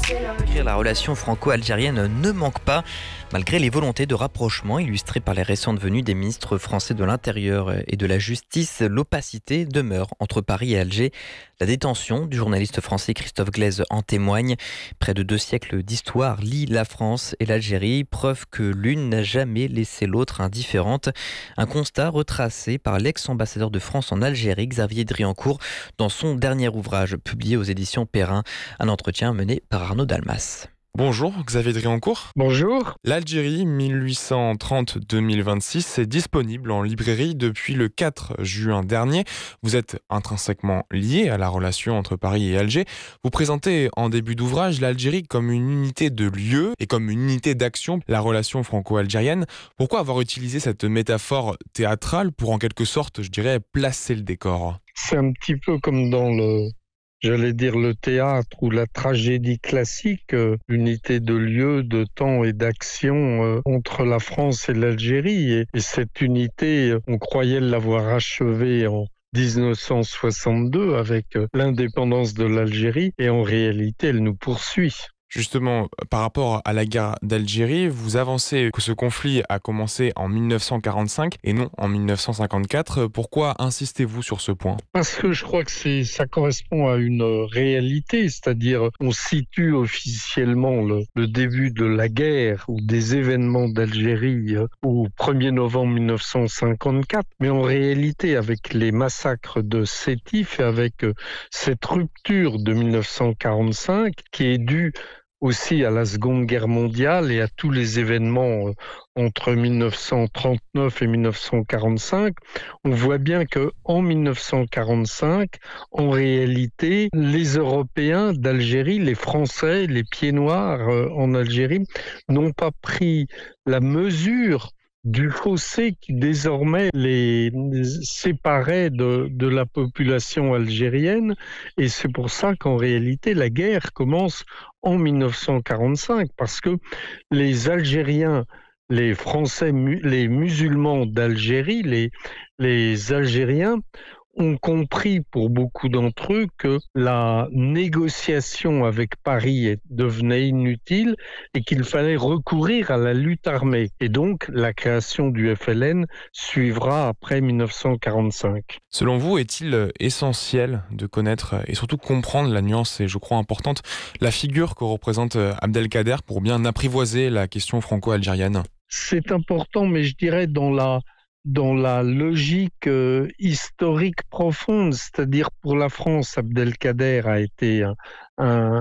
La relation franco-algérienne ne manque pas, malgré les volontés de rapprochement illustrées par les récentes venues des ministres français de l'Intérieur et de la Justice. L'opacité demeure entre Paris et Alger. La détention du journaliste français Christophe Glaise en témoigne. Près de 2 siècles d'histoire lient la France et l'Algérie, preuve que l'une n'a jamais laissé l'autre indifférente. Un constat retracé par l'ex-ambassadeur de France en Algérie, Xavier Driancourt, dans son dernier ouvrage publié aux éditions Perrin. Un entretien mené par Arnaud Dalmas. Bonjour Xavier Driancourt. Bonjour. L'Algérie 1830-2026 est disponible en librairie depuis le 4 juin dernier. Vous êtes intrinsèquement lié à la relation entre Paris et Alger. Vous présentez en début d'ouvrage l'Algérie comme une unité de lieu et comme une unité d'action, la relation franco-algérienne. Pourquoi avoir utilisé cette métaphore théâtrale pour en quelque sorte, je dirais, placer le décor ? C'est un petit peu comme dans le théâtre ou la tragédie classique, l'unité de lieu, de temps et d'action entre la France et l'Algérie. Et cette unité, on croyait l'avoir achevée en 1962 avec l'indépendance de l'Algérie, et en réalité, elle nous poursuit. Justement, par rapport à la guerre d'Algérie, vous avancez que ce conflit a commencé en 1945 et non en 1954. Pourquoi insistez-vous sur ce point ? Parce que je crois que ça correspond à une réalité, c'est-à-dire on situe officiellement le début de la guerre ou des événements d'Algérie au 1er novembre 1954, mais en réalité avec les massacres de Sétif et avec cette rupture de 1945 qui est due aussi à la Seconde Guerre mondiale et à tous les événements entre 1939 et 1945, on voit bien qu'en 1945, en réalité, les Européens d'Algérie, les Français, les pieds noirs en Algérie, n'ont pas pris la mesure du fossé qui désormais les séparait de la population algérienne, et c'est pour ça qu'en réalité la guerre commence en 1945, parce que les Algériens, les Français, les musulmans d'Algérie, les Algériens ont compris pour beaucoup d'entre eux que la négociation avec Paris devenait inutile et qu'il fallait recourir à la lutte armée. Et donc, la création du FLN suivra après 1945. Selon vous, est-il essentiel de connaître et surtout comprendre la nuance, et je crois importante, la figure que représente Abdelkader pour bien apprivoiser la question franco-algérienne ? C'est important, mais je dirais dans la logique historique profonde, c'est-à-dire pour la France, Abdelkader a été un